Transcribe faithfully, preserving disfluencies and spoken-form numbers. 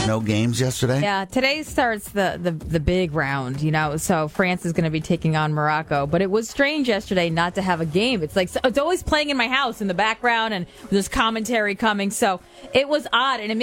no games yesterday? Yeah, today starts the, the, the big round, you know, so France is going to be taking on Morocco. But it was strange yesterday not to have a game. It's like, it's always playing in my house in the background, and there's commentary coming. So it was odd, and it